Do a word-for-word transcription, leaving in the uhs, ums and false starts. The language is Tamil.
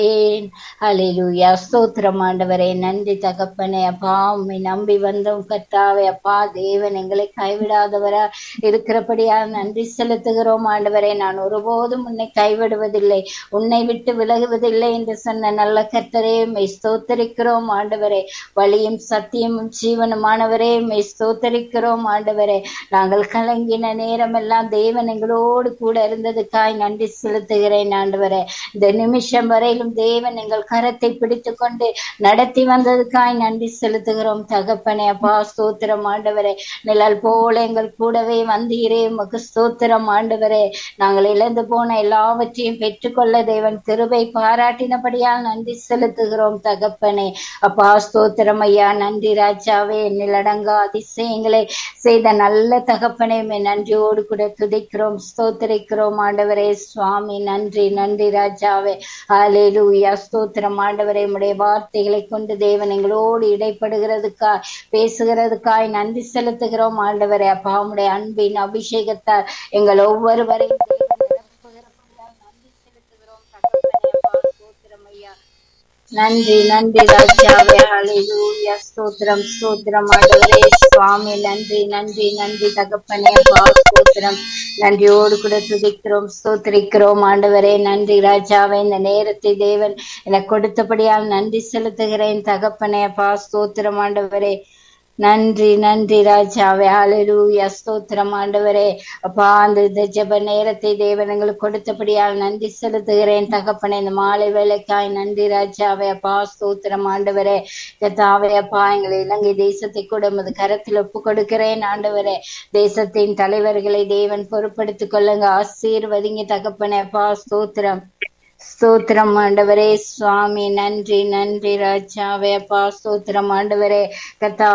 ஹalleluya. ஸ்தோத்திரம் ஆண்டவரே, நன்றி தகப்பனே. அப்பா உம்மை நம்பி வந்தோம் கர்த்தாவே. அப்பா தேவன் எங்களை கைவிடாதவரா இருக்கிறபடியா நன்றி செலுத்துகிறோம் ஆண்டவரே. நான் ஒருபோதும் உன்னை கைவிடுவதில்லை, உன்னை விட்டு விலகுவதில்லை என்று சொன்ன நல்ல கர்த்தரே, உம்மை ஸ்தோத்தரிக்கிறோம் ஆண்டவரே. வழியும் சத்தியமும் ஜீவனுமானவரே, உம்மை ஸ்தோத்தரிக்கிறோம் ஆண்டவரே. நாங்கள் கலங்கின நேரமெல்லாம் தேவன் எங்களோடு கூட இருந்ததுக்காய் நன்றி செலுத்துகிறேன் ஆண்டவரே. இந்த நிமிஷம் வரையிலும் தேவன் எங்கள் கரத்தை பிடித்து கொண்டு நடத்தி வந்ததுக்காய் நன்றி செலுத்துகிறோம் தகப்பனே. அப்பா ஸ்தோத்திரம் ஆண்டவரே. நிழல் போல எங்கள் கூடவே வந்தீரே, உமக்கு ஸ்தோத்திரம் ஆண்டவரே. நாங்கள் இழந்து போன எல்லாவற்றையும் பெற்றுக்கொள்ள தேவன் கிருபை பாராட்டினபடியால் நன்றி செலுத்துகிறோம் தகப்பனே. அப்பா ஸ்தோத்திரம் ஐயா. நன்றி ராஜாவே. நிலடங்கா அதிசயங்களை செய்த நல்ல தகப்பனே, நன்றியோடு கூட துதிக்கிறோம் ஸ்தோத்தரிக்கிறோம் ஆண்டவரே. சுவாமி நன்றி நன்றி ராஜாவே. ஹalleluya. ஸ்தோத்திரம் ஆண்டவரே. உம்முடைய வார்த்தைகளை கொண்டு தேவன் எங்களோடு இடைப்படுகிறதுக்காய் பேசுகிறதுக்காய் நன்றி செலுத்துகிறோம் ஆண்டவரே. அப்பா உம்முடைய அன்பின் அபிஷேகத்தால் எங்கள் ஒவ்வொருவரையும் தேவன் நிரப்புகிறபடியால் நன்றி செலுத்துகிறோம் தகப்பனே. அப்பா ஸ்தோத்திரம் ஐயா. நன்றி நன்றி ராஜாவே. ஹalleluya. ஸ்தோத்திரம் ஸ்தோத்திரம் ஆண்டவரே. சுவாமி நன்றி நன்றி நன்றி தகப்பனே. அப்பா ஸ்தோத்திரம். நன்றியோடு கூட துதிக்கிறோம் ஸ்தோத்திரிக்கிறோம் ஆண்டவரே. நன்றி ராஜாவே. இந்த நேரத்தை தேவன் எனக்கு கொடுத்தபடியால் நன்றி செலுத்துகிறேன் தகப்பனே. அப்பா ஸ்தோத்திரம் ஆண்டவரே. நன்றி நன்றி ராஜாவே. ஹalleluya. ஸ்தோத்திரம் ஆண்டவரே. அப்பா அந்த ஜெப நேரத்தை தேவன் எங்களுக்கு கொடுத்தபடியால் நன்றி செலுத்துகிறேன் தகப்பனே. இந்த மாலை வேலைக்காய் நன்றி ராஜாவே. அப்பா ஸ்தோத்திரம் ஆண்டவரே. கர்த்தாவே அப்பா எங்களை இலங்கை தேசத்தை கூட உமது கரத்தில் ஒப்பு கொடுக்கிறேன் ஆண்டவரே. தேசத்தின் தலைவர்களை தேவன் பொறுப்படுத்திக் கொள்ளுங்க, ஆசீர்வதிங்க தகப்பனே. அப்பா ஸ்தோத்திரம் ஸ்தோத்திரம் ஆண்டவரே. சுவாமி நன்றி நன்றி ராஜாவே. அப்பா ஸ்தோத்திரம் ஆண்டவரே. கர்த்தா